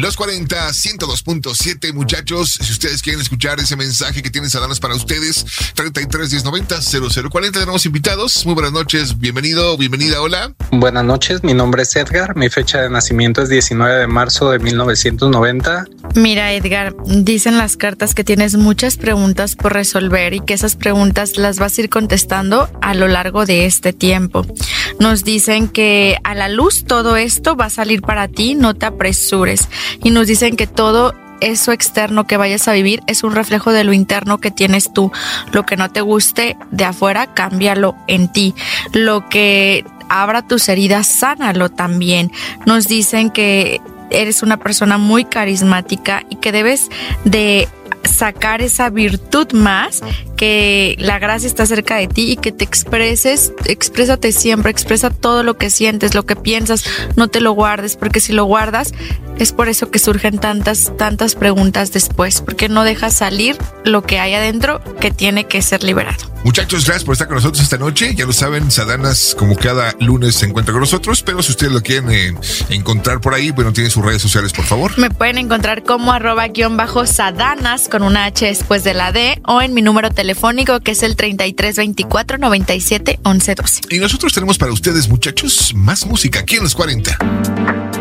Los 40, 102.7, muchachos. Si ustedes quieren escuchar ese mensaje que tiene Sadanas para ustedes, 33 1090 0040. Tenemos invitados. Muy buenas noches. Bienvenido, bienvenida. Hola. Buenas noches. Mi nombre es Edgar. Mi fecha de nacimiento es 19 de marzo de 1990. Mira, Edgar, dicen las cartas que tienes muchas preguntas por resolver y que esas preguntas las vas a ir contestando a lo largo de este tiempo. Nos dicen que a la luz todo esto va a salir para ti, no te apresures. Y nos dicen que todo eso externo que vayas a vivir es un reflejo de lo interno que tienes tú. Lo que no te guste de afuera, cámbialo en ti. Lo que abra tus heridas, sánalo también. Nos dicen que eres una persona muy carismática y que debes de sacar esa virtud más, que la gracia está cerca de ti y que te exprésate siempre, expresa todo lo que sientes, lo que piensas, no te lo guardes, porque si lo guardas es por eso que surgen tantas preguntas después, porque no dejas salir lo que hay adentro que tiene que ser liberado. Muchachos, gracias por estar con nosotros esta noche. Ya lo saben, Sadanas como cada lunes se encuentra con nosotros, pero si ustedes lo quieren encontrar por ahí, bueno, tienen sus redes sociales, por favor. Me pueden encontrar como @_Sadanas con una H después de la D, o en mi número telefónico que es el 33 24 97 11 12. Y nosotros tenemos para ustedes, muchachos, más música aquí en los 40.